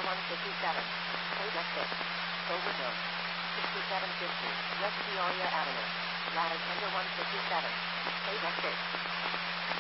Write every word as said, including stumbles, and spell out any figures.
one fifty-seven. Page six. Silver Hill. sixty-seven fifty. West Peoria Avenue. Ladder Tender one fifty-seven. Page six.